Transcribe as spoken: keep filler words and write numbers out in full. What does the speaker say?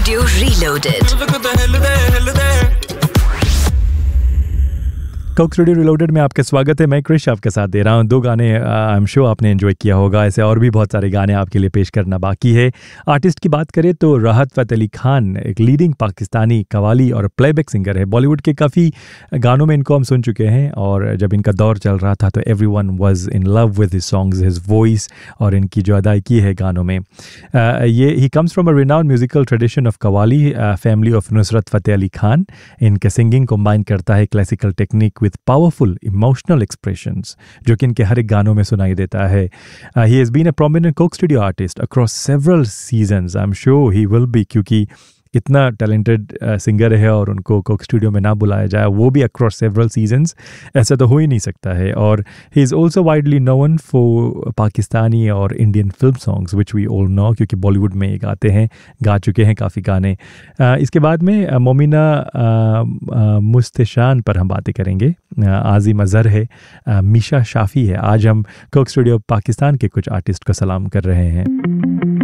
Studio Reloaded. Coke studio reloaded में आपका स्वागत है। मैं क्रिश आपके साथ दे रहा हूँ दो गाने। आई एम श्योर आपने एंजॉय किया होगा। ऐसे और भी बहुत सारे गाने आपके लिए पेश करना बाकी है। आर्टिस्ट की बात करें तो राहत फ़तेह अली खान एक लीडिंग पाकिस्तानी कवाली और प्लेबैक सिंगर है। बॉलीवुड के काफ़ी गानों में इनको हम सुन चुके हैं और जब इनका दौर चल रहा था तो everyone was in love with his songs, his voice और इनकी जो अदायकी है गानों में। uh, ये he comes from a renowned musical tradition of qawwali family of Nusrat Fateh Ali Khan. इनका सिंगिंग कंबाइन करता है classical technique with powerful emotional expressions जो कि इनके हर एक गानों में सुनाई देता है। uh, he has been a prominent Coke Studio artist across several seasons. I'm sure he will be, क्योंकि इतना टैलेंटेड सिंगर है और उनको कोक स्टूडियो में ना बुलाया जाए, वो भी अक्रॉस सेवरल सीजन्स, ऐसा तो हो ही नहीं सकता है। और he is also widely known for Pakistani और Indian film songs which we all know, क्योंकि बॉलीवुड में ये गाते हैं, गा चुके हैं काफ़ी गाने। uh, इसके बाद में uh, मोमिना uh, uh, मुस्तेशान पर हम बातें करेंगे। uh, आज़िम अज़हर है, uh, मीशा शाफ़ी है। आज हम कोक स्टूडियो पाकिस्तान के कुछ आर्टिस्ट को सलाम कर रहे हैं।